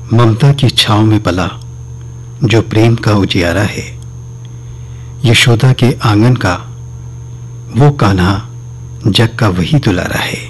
ममता की छांव में पला जो प्रेम का उजियारा है, यशोदा के आंगन का वो कान्हा जग का वही दुलारा है।